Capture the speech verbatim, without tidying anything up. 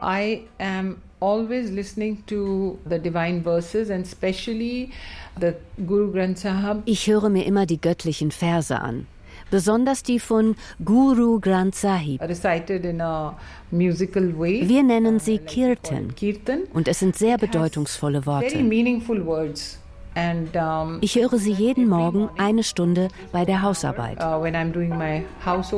I am always listening to the divine verses and especially the Guru Granth Sahib. Ich höre mir immer die göttlichen Verse an, besonders die von Guru Granth Sahib. Recited in a musical way. Wir nennen sie Kirtan, Kirtan. Und es sind sehr bedeutungsvolle Worte. Very meaningful words. And, um, ich höre sie jeden Morgen eine Stunde bei der Hausarbeit. Uh, when I'm doing my household